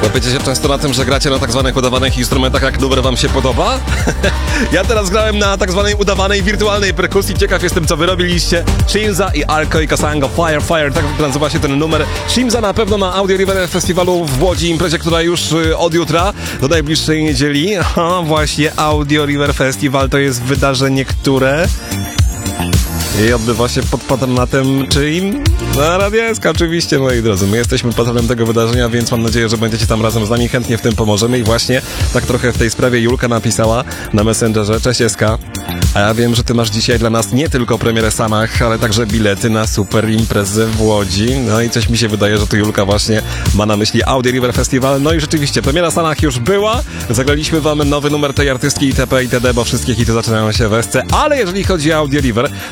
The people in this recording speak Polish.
Łapiecie się często na tym, że gracie na tak zwanych udawanych instrumentach, jak numer wam się podoba? Ja teraz grałem na tak zwanej udawanej, wirtualnej perkusji. Ciekaw jestem, co wy robiliście. Shimza i Arko i Kasango, Fire, tak nazywa się ten numer. Shimza na pewno na Audio River Festiwalu w Łodzi, imprezie, która już od jutra do najbliższej niedzieli. Aha, właśnie Audio River Festival to jest wydarzenie, które... I odbywa się pod patronatem czyim? Na Radio SK oczywiście, moi drodzy. My jesteśmy patronem tego wydarzenia, więc mam nadzieję, że będziecie tam razem z nami. Chętnie w tym pomożemy i właśnie tak trochę w tej sprawie Julka napisała na Messengerze. Cześć SK. A ja wiem, że ty masz dzisiaj dla nas nie tylko premierę Sanach, ale także bilety na super imprezę w Łodzi. No i coś mi się wydaje, że tu Julka właśnie ma na myśli Audio River Festival. No i rzeczywiście, premiera Sanach już była. Zagraliśmy wam nowy numer tej artystki itp. itd., bo wszystkie hity zaczynają się w SC. Ale jeżeli chodzi o Audio River,